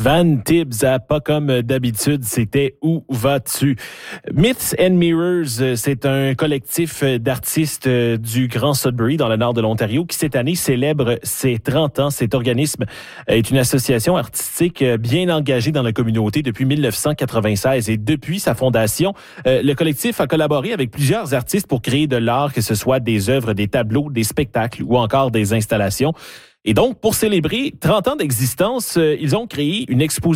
Van Tibbs, pas comme d'habitude, c'était Où vas-tu? Myths and Mirrors, c'est un collectif d'artistes du Grand Sudbury, dans le nord de l'Ontario, qui cette année célèbre ses 30 ans. Cet organisme est une association artistique bien engagée dans la communauté depuis 1996. Et depuis sa fondation, le collectif a collaboré avec plusieurs artistes pour créer de l'art, que ce soit des œuvres, des tableaux, des spectacles ou encore des installations. Et donc, pour célébrer 30 ans d'existence, ils ont créé une exposition